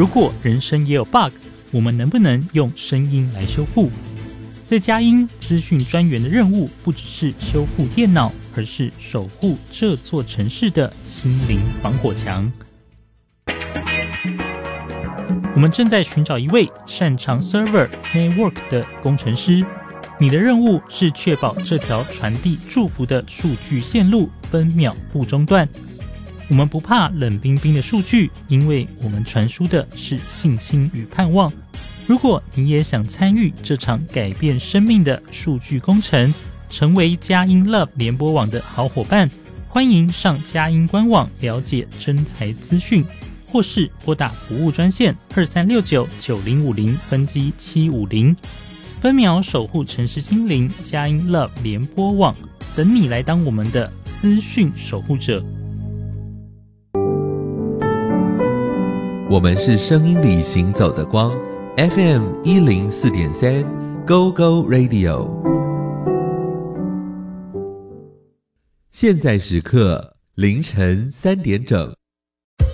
如果人生也有 bug， 我们能不能用声音来修复？在佳音资讯专员的任务不只是修复电脑，而是守护这座城市的心灵防火墙。我们正在寻找一位擅长 Server Network 的工程师，你的任务是确保这条传递祝福的数据线路分秒不中断。我们不怕冷冰冰的数据，因为我们传输的是信心与盼望。如果你也想参与这场改变生命的数据工程，成为佳音 Love 联播网的好伙伴，欢迎上佳音官网了解征才资讯，或是拨打服务专线23699050分机750，分秒守护城市心灵，佳音 Love 联播网，等你来当我们的资讯守护者。 我们是声音里行走的光，FM 104.3 Go Go Radio。现在时刻凌晨3点整。